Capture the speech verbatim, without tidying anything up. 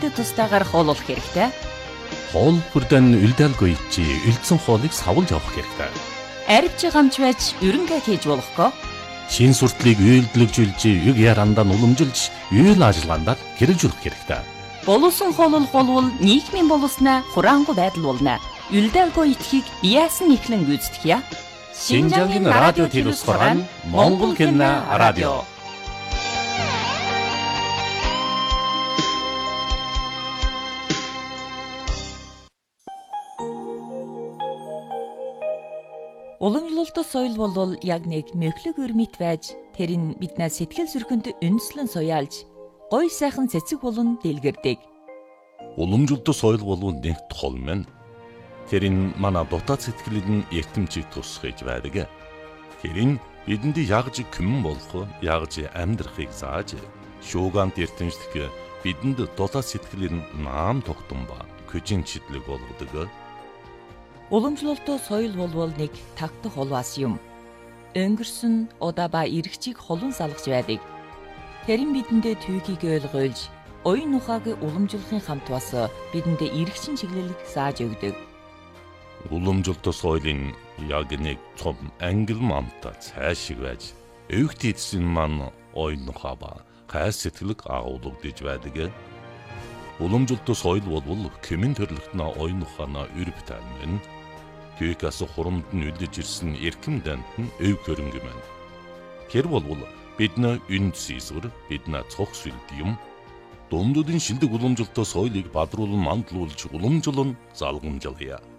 иргэдэд тусдаагаар хооллох хэрэгтэй. Хоол бүрдэн үлдээлгүй чи үлдсэн хоолыг савлж авах хэрэгтэй. Арвч гамч байж өрөнгө хийж болохгүй. Шин суртлыг үйлдэлжүүлж, юг ярандаа уламжилж, үйл ажиллагаанд хэрэгжүүлэх хэрэгтэй. Боловсон хооллох болвол нийгмийн боловсноо хураангуй байдал болно. Үлдээлгүй итгэхийг яасан ихлэн гүйцэтгэе. Шинжангийн радио телевизээр Монгол кино радио. Уламжлалт соёл бол яг нэг мөхлөг өрмөт байж, тэр нь биднээс сэтгэл зүрхэнд үндэслэн суяалж, гоё сайхан цэцэг болон дэлгэрдэг. Уламжлалт соёл бол нэг тол мэн. Тэр нь манай дотоод сэтгэлийн эртэмжийг тусгаж байдаг. Тэр нь бидэнд ягж күмэн болох, ягж амьдрахыг зааж, шуугант эртэмжлэх бидэнд дотоод сэтгэлийн наам тогтсон ба көжин чидлэг болгодог. Уламжлалт соёл бол нэг тагтах холваас юм. Өнгөрсөн удаа ба иргэчийг холон салгаж байдаг. Тэр нь бидэндээ түүхийг ойлгуулж, оюун ухааг уламжлахын хамт бас бидэндээ иргэчин чиглэлийг зааж өгдөг. Уламжлалт соёлын яг нэг том ангил мамтаа цаашиг байж, өвгт эдсэн маань оюун ухаа ба хайр сэтгэлэг агуулгадж байдаг. Уламжлалт соёл бол коммент төрлөختнө оюун ухаанаа өрөв тань. Түүхээс хурамд нь үлдэж ирсэн эрхэм дант нь өв хөрөнгө мэн. Тэр бол бидний үнд сийсвэр, бидний цог сүлд юм. Дундуудын шилдэг уламжлалт соёлыг бадруулан мандлуулж уламжлан залгамжлая.